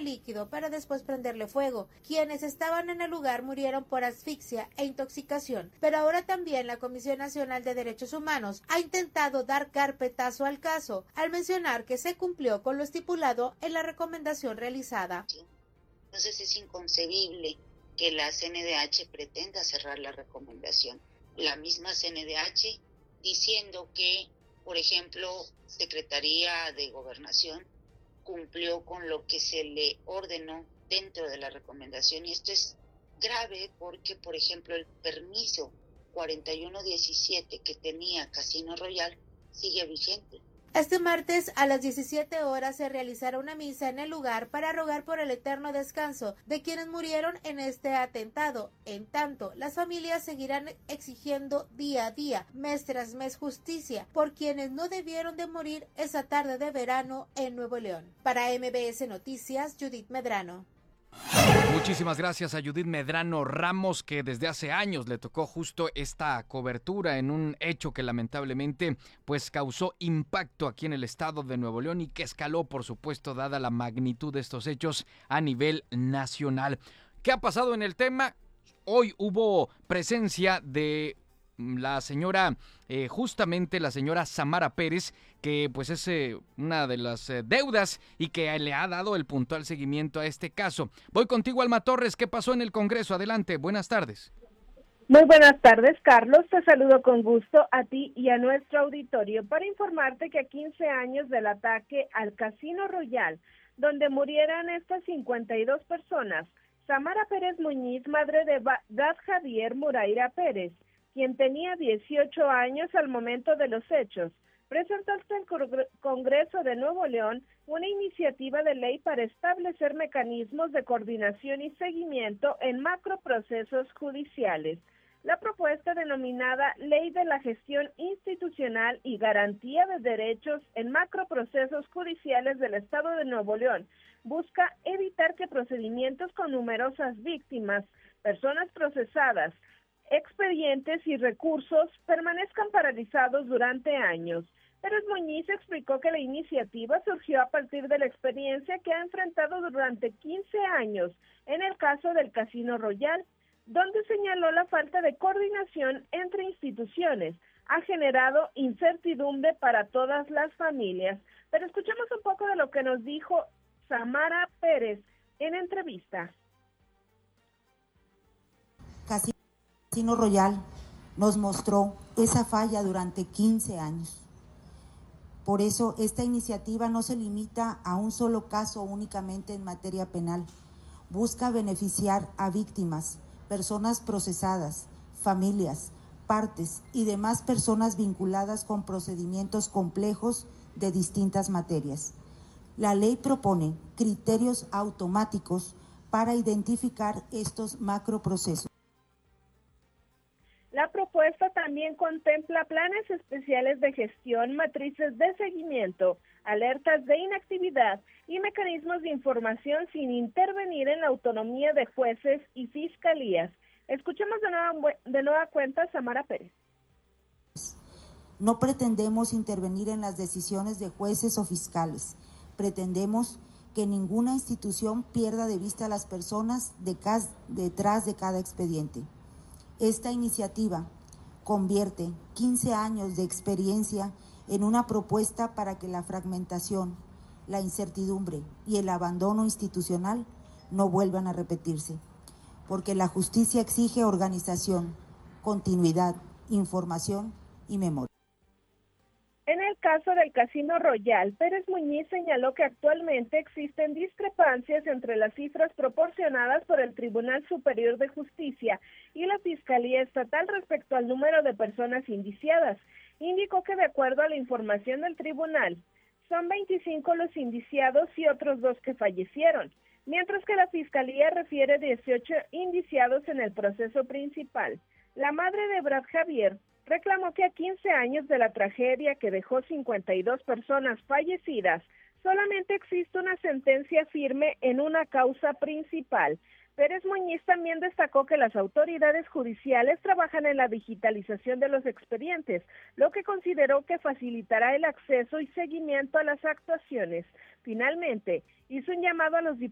el líquido para después prenderle fuego. Quienes estaban en el lugar murieron por asfixia e intoxicación. Pero ahora también la Comisión Nacional de Derechos Humanos ha intentado dar carpetazo al caso, al mencionar que se cumplió con lo estipulado en la recomendación realizada. Entonces es inconcebible que la CNDH pretenda cerrar la recomendación. La misma CNDH diciendo que, por ejemplo, Secretaría de Gobernación cumplió con lo que se le ordenó dentro de la recomendación, y esto es grave porque, por ejemplo, el permiso 4117 que tenía Casino Royal sigue vigente. Este martes a las 17 horas se realizará una misa en el lugar para rogar por el eterno descanso de quienes murieron en este atentado. En tanto, las familias seguirán exigiendo día a día, mes tras mes, justicia por quienes no debieron de morir esa tarde de verano en Nuevo León. Para MBS Noticias, Judith Medrano. Muchísimas gracias a Judith Medrano Ramos, que desde hace años le tocó justo esta cobertura en un hecho que lamentablemente pues causó impacto aquí en el estado de Nuevo León y que escaló, por supuesto, dada la magnitud de estos hechos a nivel nacional. ¿Qué ha pasado en el tema? Hoy hubo presencia de la señora, justamente la señora Samara Pérez, que pues es una de las deudas y que le ha dado el puntual seguimiento a este caso. Voy contigo, Alma Torres. ¿Qué pasó en el Congreso? Adelante, buenas tardes. Muy buenas tardes, Carlos. Te saludo con gusto a ti y a nuestro auditorio para informarte que a 15 años del ataque al Casino Royal, donde murieran estas 52 personas, Samara Pérez Muñiz, madre de Brad Javier Muraira Pérez, quien tenía 18 años al momento de los hechos, presentó ante el Congreso de Nuevo León una iniciativa de ley para establecer mecanismos de coordinación y seguimiento en macroprocesos judiciales. La propuesta, denominada Ley de la Gestión Institucional y Garantía de Derechos en Macroprocesos Judiciales del Estado de Nuevo León, busca evitar que procedimientos con numerosas víctimas, personas procesadas, expedientes y recursos permanezcan paralizados durante años. Pérez Muñiz explicó que la iniciativa surgió a partir de la experiencia que ha enfrentado durante 15 años en el caso del Casino Royal, donde señaló la falta de coordinación entre instituciones ha generado incertidumbre para todas las familias. Pero escuchemos un poco de lo que nos dijo Samara Pérez en entrevista. Casino Royal nos mostró esa falla durante 15 años. Por eso esta iniciativa no se limita a un solo caso únicamente en materia penal. Busca beneficiar a víctimas, personas procesadas, familias, partes y demás personas vinculadas con procedimientos complejos de distintas materias. La ley propone criterios automáticos para identificar estos macroprocesos. La propuesta también contempla planes especiales de gestión, matrices de seguimiento, alertas de inactividad y mecanismos de información sin intervenir en la autonomía de jueces y fiscalías. Escuchemos de nueva cuenta a Samara Pérez. No pretendemos intervenir en las decisiones de jueces o fiscales. Pretendemos que ninguna institución pierda de vista a las personas detrás de cada expediente. Esta iniciativa convierte 15 años de experiencia en una propuesta para que la fragmentación, la incertidumbre y el abandono institucional no vuelvan a repetirse, porque la justicia exige organización, continuidad, información y memoria. En el caso del Casino Royal, Pérez Muñiz señaló que actualmente existen discrepancias entre las cifras proporcionadas por el Tribunal Superior de Justicia y la Fiscalía Estatal respecto al número de personas indiciadas. Indicó que de acuerdo a la información del tribunal, son 25 los indiciados y otros 2 que fallecieron, mientras que la Fiscalía refiere 18 indiciados en el proceso principal. La madre de Brad Javier reclamó que a 15 años de la tragedia que dejó 52 personas fallecidas, solamente existe una sentencia firme en una causa principal. Pérez Muñiz también destacó que las autoridades judiciales trabajan en la digitalización de los expedientes, lo que consideró que facilitará el acceso y seguimiento a las actuaciones. Finalmente, hizo un llamado a los